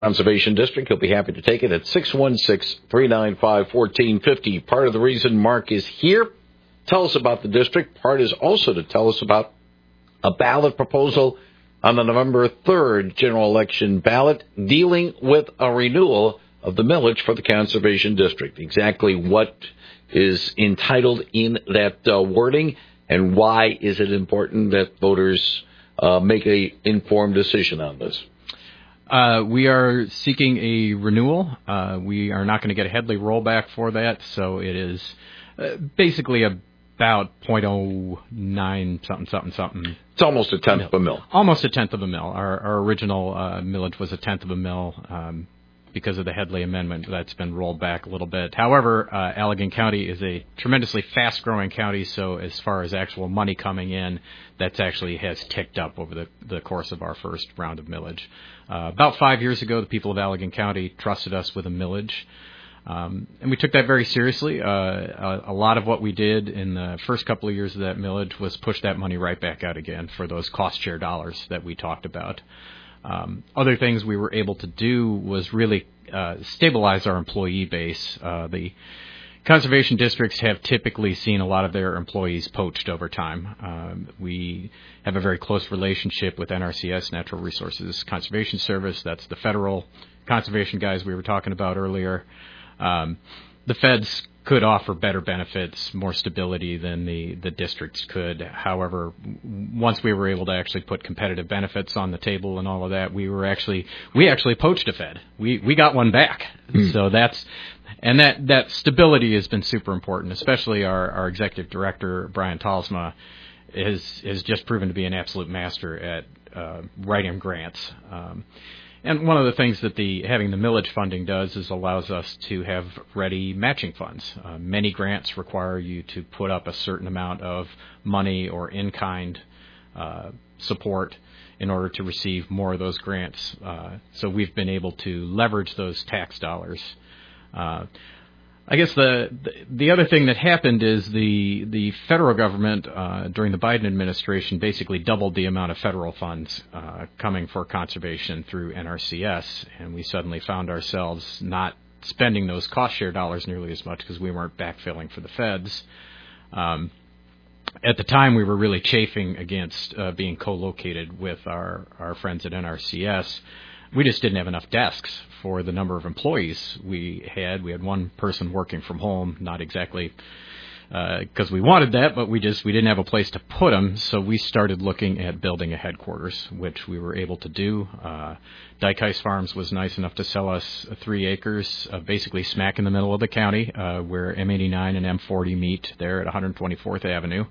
Conservation District. He'll be happy to take it at 616-395-1450. Part of the reason Mark is here, tell us about the district. Part is also to tell us about a ballot proposal on the November 3rd general election ballot dealing with a renewal of the millage for the Conservation District. Exactly what is entitled in that wording, and why is it important that voters make an informed decision on this? We are seeking a renewal. We are not going to get a Headley rollback for that, so it is basically about 0.09 something. It's almost a tenth of a mil. Almost a tenth of a mil. Our original millage was a tenth of a mil because of the Headley amendment. That's been rolled back a little bit. However, Allegan County is a tremendously fast-growing county, so as far as actual money coming in, that actually has ticked up over the course of our first round of millage. About 5 years ago, the people of Allegan County trusted us with a millage, and we took that very seriously. A lot of what we did in the first couple of years of that millage was push that money right back out again for those cost-share dollars that we talked about. Other things we were able to do was really stabilize our employee base. The conservation districts have typically seen a lot of their employees poached over time. We have a very close relationship with NRCS, Natural Resources Conservation Service. That's the federal conservation guys we were talking about earlier. The feds could offer better benefits, more stability than the districts could. However, once we were able to actually put competitive benefits on the table and all of that, we actually poached a fed. We got one back. So that stability has been super important, especially our executive director, Brian Talsma, has just proven to be an absolute master at writing grants. And one of the things that having the millage funding does is allows us to have ready matching funds. Many grants require you to put up a certain amount of money or in-kind support in order to receive more of those grants. So we've been able to leverage those tax dollars. I guess the other thing that happened is the federal government during the Biden administration basically doubled the amount of federal funds coming for conservation through NRCS, and we suddenly found ourselves not spending those cost share dollars nearly as much because we weren't backfilling for the feds. At the time, we were really chafing against being co-located with our friends at NRCS. We just didn't have enough desks for the number of employees we had. We had one person working from home, not exactly because we wanted that, but we didn't have a place to put them. So we started looking at building a headquarters, which we were able to do. Dykhuis Farms was nice enough to sell us 3 acres, basically smack in the middle of the county, where M89 and M40 meet there at 124th Avenue.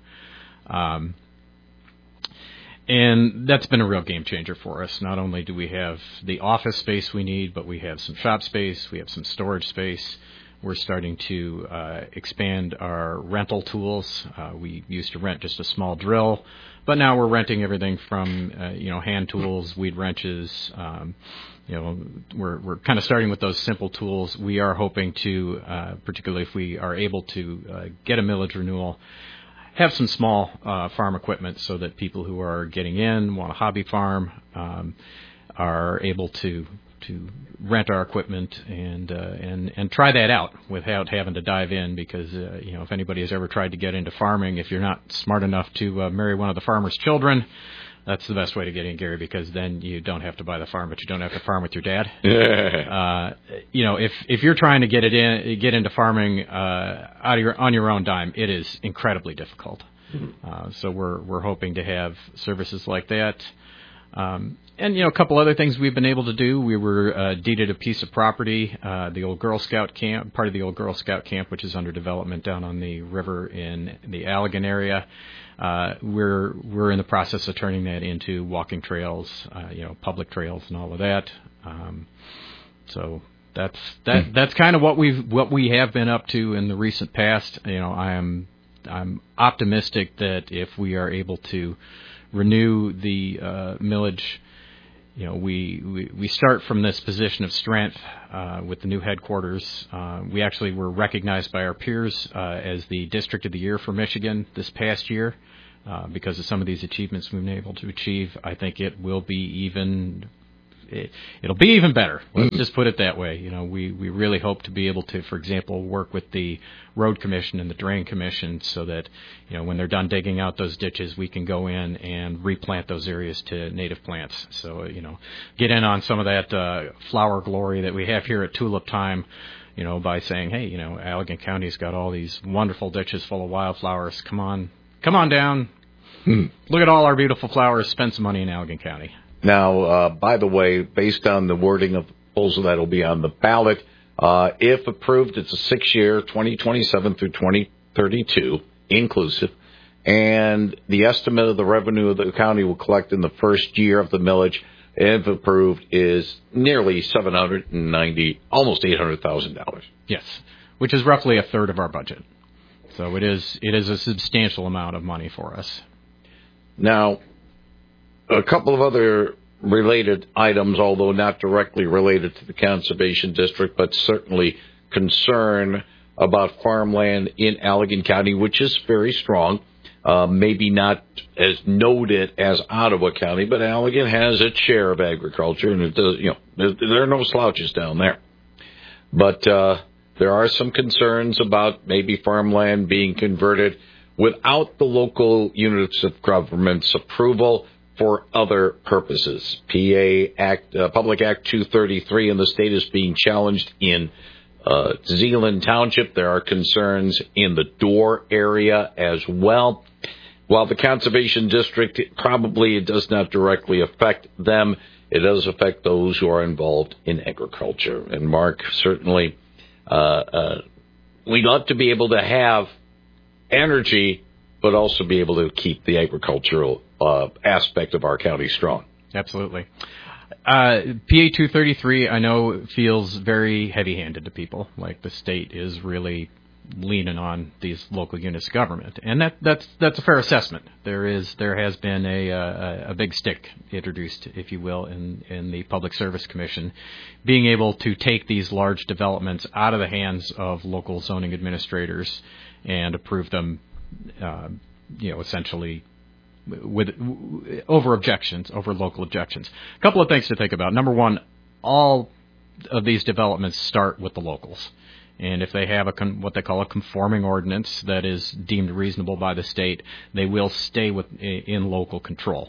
And that's been a real game changer for us. Not only do we have the office space we need, but we have some shop space, we have some storage space. We're starting to expand our rental tools. We used to rent just a small drill, but now we're renting everything from hand tools, weed wrenches. We're kind of starting with those simple tools. We are hoping to, particularly if we are able to get a millage renewal, have some small farm equipment so that people who are getting in, want a hobby farm, are able to rent our equipment and try that out without having to dive in, because if anybody has ever tried to get into farming, if you're not smart enough to marry one of the farmer's children, that's the best way to get in, Gary, because then you don't have to buy the farm, but you don't have to farm with your dad. If you're trying to get into farming on your own dime, it is incredibly difficult. So we're hoping to have services like that. And a couple other things we've been able to do. We were deeded a piece of property, the old Girl Scout camp, part of the old Girl Scout camp, which is under development down on the river in the Allegan area. We're in the process of turning that into walking trails, public trails and all of that. So that's kind of what we have been up to in the recent past. I'm optimistic that if we are able to renew the millage, we start from this position of strength with the new headquarters. We actually were recognized by our peers as the District of the Year for Michigan this past year because of some of these achievements we've been able to achieve. I think it will be even it'll be even better. Let's just put it that way. You know, we really hope to be able to, for example, work with the Road Commission and the Drain Commission so that, you know, when they're done digging out those ditches, we can go in and replant those areas to native plants. So, you know, get in on some of that flower glory that we have here at Tulip Time, you know, by saying, hey, you know, Allegan County's got all these wonderful ditches full of wildflowers. Come on down. Look at all our beautiful flowers. Spend some money in Allegan County. Now, by the way, based on the wording of the proposal that will be on the ballot, if approved, it's a 6-year, 2027 through 2032, inclusive. And the estimate of the revenue of the county will collect in the first year of the millage, if approved, is nearly $790, almost $800,000. Yes, which is roughly a third of our budget. So it is a substantial amount of money for us. Now, a couple of other related items, although not directly related to the Conservation District, but certainly concern about farmland in Allegan County, which is very strong. Maybe not as noted as Ottawa County, but Allegan has its share of agriculture, and it does, you know, there are no slouches down there. But there are some concerns about maybe farmland being converted without the local units of government's approval for other purposes. Public Act 233 in the state is being challenged in Zeeland Township. There are concerns in the Dorr area as well. While the Conservation District probably does not directly affect them, it does affect those who are involved in agriculture. And Mark, certainly, we'd love to be able to have energy, but also be able to keep the agricultural aspect of our county strong. Absolutely. PA 233, I know, feels very heavy-handed to people, like the state is really leaning on these local units of government, and that's a fair assessment. There has been a big stick introduced, if you will, in the Public Service Commission, being able to take these large developments out of the hands of local zoning administrators and approve them, essentially over local objections. A couple of things to think about. Number one, all of these developments start with the locals. And if they have what they call a conforming ordinance that is deemed reasonable by the state, they will stay in local control.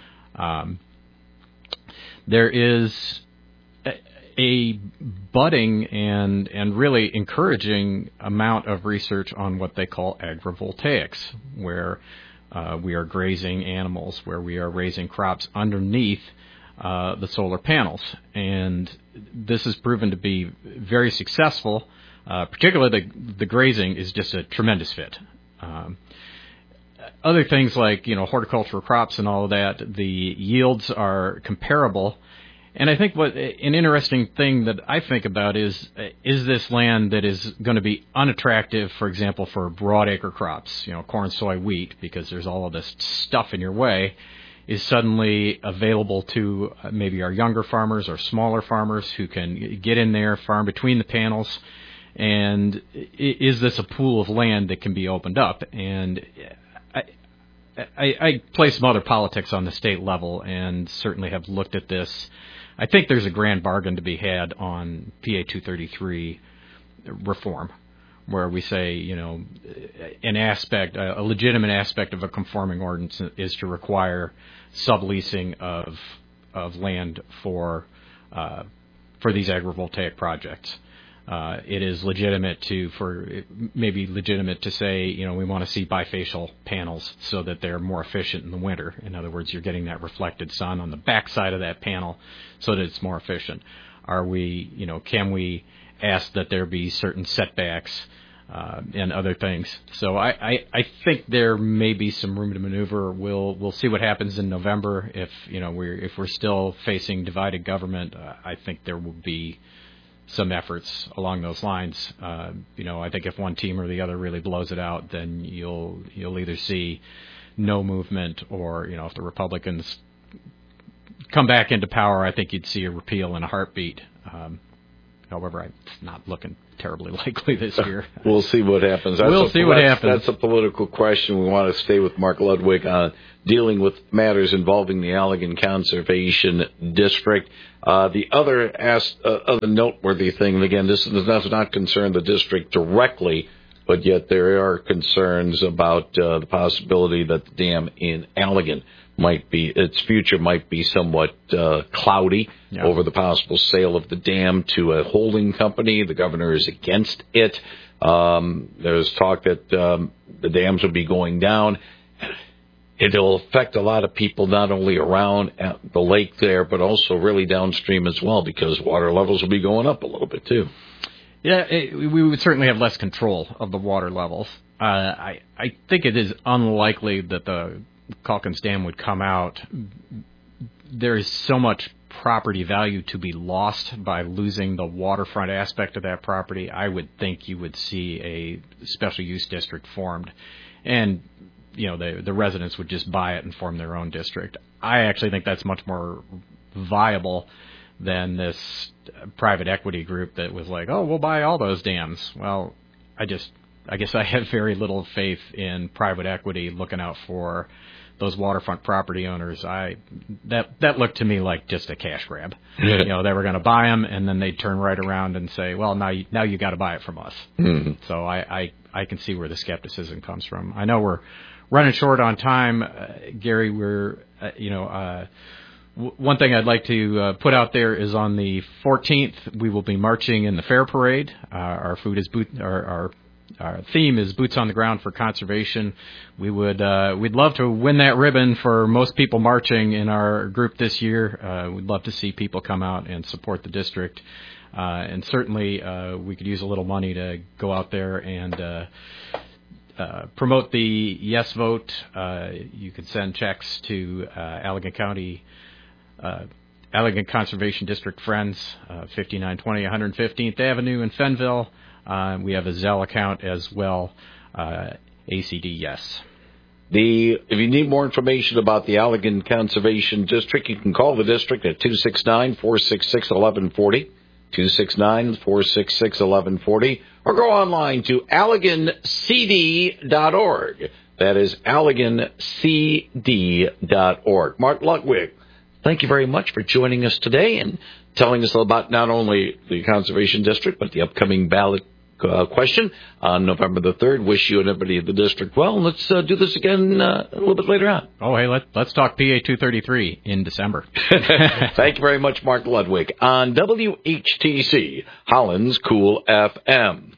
There is a budding and really encouraging amount of research on what they call agrivoltaics, where we are grazing animals, where we are raising crops underneath the solar panels. And this has proven to be very successful. Particularly the grazing is just a tremendous fit. Other things like, horticultural crops and all of that, the yields are comparable. And I think what an interesting thing that I think about is this land that is going to be unattractive, for example, for broadacre crops, corn, soy, wheat, because there's all of this stuff in your way, is suddenly available to maybe our younger farmers or smaller farmers who can get in there, farm between the panels. And is this a pool of land that can be opened up? And I play some other politics on the state level and certainly have looked at this. I think there's a grand bargain to be had on PA 233 reform, where we say, a legitimate aspect of a conforming ordinance is to require subleasing of land for these agrivoltaic projects. It is legitimate to say, we want to see bifacial panels so that they're more efficient in the winter. In other words, you're getting that reflected sun on the backside of that panel so that it's more efficient. Can we ask that there be certain setbacks and other things? So I think there may be some room to maneuver. We'll see what happens in November. If we're still facing divided government, I think there will be some efforts along those lines. I think if one team or the other really blows it out, then you'll either see no movement, or if the Republicans come back into power, I think you'd see a repeal in a heartbeat. However, it's not looking terribly likely this year. We'll see what happens. We'll see what happens. That's a political question. We want to stay with Mark Ludwig on dealing with matters involving the Allegan Conservation District. The other noteworthy thing, and again, this does not concern the district directly, but yet there are concerns about the possibility that the dam in Allegan its future might be somewhat cloudy over the possible sale of the dam to a holding company. The governor is against it. There's talk that the dams will be going down. It'll affect a lot of people not only around the lake there, but also really downstream as well, because water levels will be going up a little bit too. Yeah, we would certainly have less control of the water levels. I think it is unlikely that the Calkins Dam would come out. There is so much property value to be lost by losing the waterfront aspect of that property. I would think you would see a special use district formed, and the residents would just buy it and form their own district. I actually think that's much more viable than this private equity group that was like, oh, we'll buy all those dams. Well, I guess I have very little faith in private equity looking out for those waterfront property owners. That looked to me like just a cash grab. They were going to buy them, and then they'd turn right around and say, well, now you got to buy it from us. Mm-hmm. So I can see where the skepticism comes from. I know we're running short on time, Gary. We're one thing I'd like to put out there is on the 14th we will be marching in the Fair Parade. Our theme is Boots on the Ground for Conservation. We'd love to win that ribbon for most people marching in our group this year. We'd love to see people come out and support the district. And certainly we could use a little money to go out there and promote the yes vote. You can send checks to Allegan County Allegan Conservation District Friends, 5920 115th Avenue in Fenville. We have a Zelle account as well, ACD Yes. If you need more information about the Allegan Conservation District, you can call the district at 269-466-1140, 269-466-1140, or go online to AlleganCD.org. That is AlleganCD.org. Mark Ludwig, thank you very much for joining us today and telling us about not only the Conservation District, but the upcoming ballot question on November the 3rd. Wish you and everybody at the district well. Let's do this again a little bit later on. Oh, hey, let's talk PA 233 in December. Thank you very much, Mark Ludwig, on WHTC, Holland's Cool FM.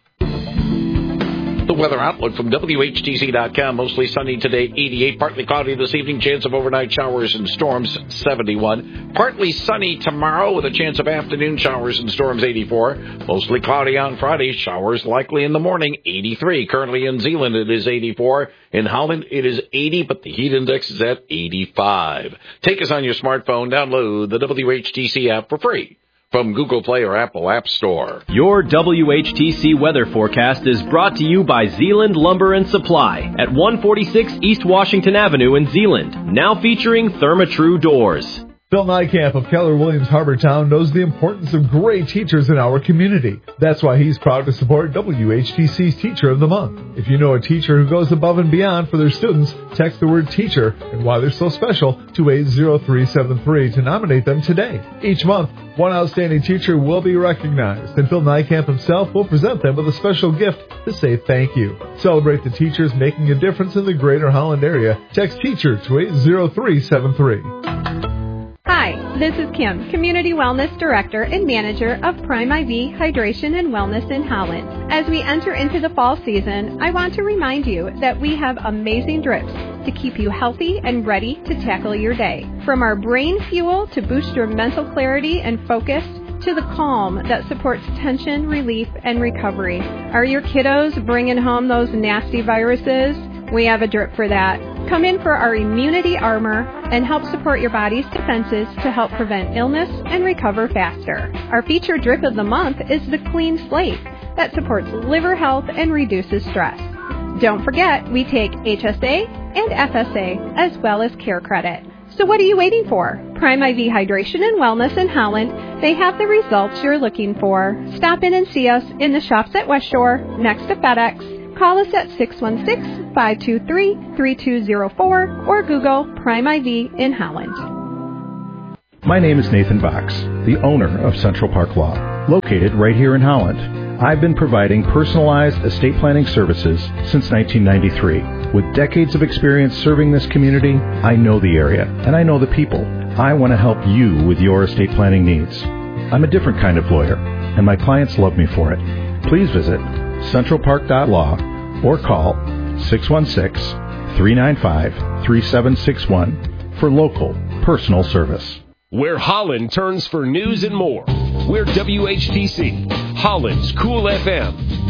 The weather outlook from WHTC.com. Mostly sunny today, 88. Partly cloudy this evening. Chance of overnight showers and storms, 71. Partly sunny tomorrow with a chance of afternoon showers and storms, 84. Mostly cloudy on Friday. Showers likely in the morning, 83. Currently in Zeeland, it is 84. In Holland, it is 80, but the heat index is at 85. Take us on your smartphone. Download the WHTC app for free from Google Play or Apple App Store. Your WHTC weather forecast is brought to you by Zeeland Lumber and Supply at 146 East Washington Avenue in Zeeland, now featuring Therma-Tru doors. Phil Nykamp of Keller Williams Harbortown knows the importance of great teachers in our community. That's why he's proud to support WHTC's Teacher of the Month. If you know a teacher who goes above and beyond for their students, text the word teacher and why they're so special to 80373 to nominate them today. Each month, one outstanding teacher will be recognized, and Phil Nykamp himself will present them with a special gift to say thank you. Celebrate the teachers making a difference in the greater Holland area. Text teacher to 80373. Hi, this is Kim, Community Wellness Director and Manager of Prime IV Hydration and Wellness in Holland. As we enter into the fall season, I want to remind you that we have amazing drips to keep you healthy and ready to tackle your day. From our brain fuel to boost your mental clarity and focus, to the calm that supports tension, relief, and recovery. Are your kiddos bringing home those nasty viruses? We have a drip for that. Come in for our immunity armor and help support your body's defenses to help prevent illness and recover faster. Our featured drip of the month is the Clean Slate that supports liver health and reduces stress. Don't forget, we take HSA and FSA as well as Care Credit. So what are you waiting for? Prime IV Hydration and Wellness in Holland, they have the results you're looking for. Stop in and see us in the shops at West Shore, next to FedEx. Call us at 616-523-3204 or Google Prime IV in Holland. My name is Nathan Box, the owner of Central Park Law, located right here in Holland. I've been providing personalized estate planning services since 1993. With decades of experience serving this community, I know the area and I know the people. I want to help you with your estate planning needs. I'm a different kind of lawyer, and my clients love me for it. Please visit centralpark.law or call 616-395-3761 for local personal service. Where Holland turns for news and more. We're WHTC, Holland's Cool FM.